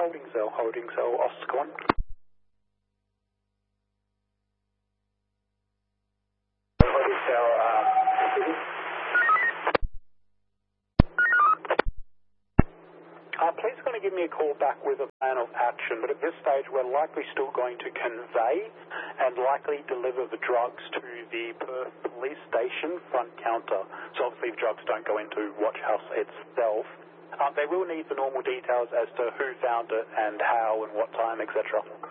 Holding cell, Oscar 1. Holding cell, please going to give me a call back with a plan of action, but at this stage we're likely still going to convey and likely deliver the drugs to the Perth Police Station front counter. So obviously the drugs don't go into Watch House itself. They will need the normal details as to who found it and how and what time, etc.